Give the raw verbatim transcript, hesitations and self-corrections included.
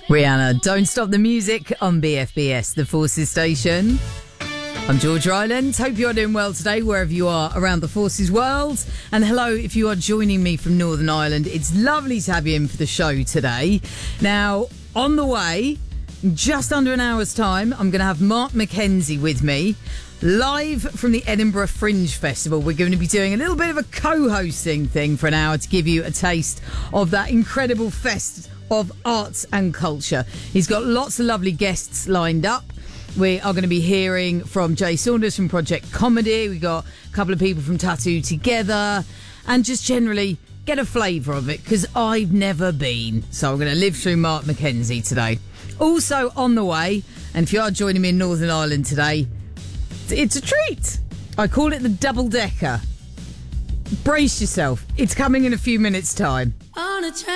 Rihanna, Don't Stop the Music on B F B S, the Forces station. I'm George Ryland. Hope you're doing well today, wherever you are around the Forces world. And hello, if you are joining me from Northern Ireland. It's lovely to have you in for the show today. Now, on the way, just under an hour's time, I'm going to have Mark McKenzie with me, live from the Edinburgh Fringe Festival. We're going to be doing a little bit of a co-hosting thing for an hour to give you a taste of that incredible fest of arts and culture. He's got lots of lovely guests lined up. We are going to be hearing from Jay Saunders from Project Comedy. We got a couple of people from Tattoo Together, and just generally get a flavour of it, because I've never been. So I'm going to live through Mark McKenzie today. Also on the way, and if you are joining me in Northern Ireland today, it's a treat. I call it the double decker. Brace yourself. It's coming in a few minutes' time. On a train.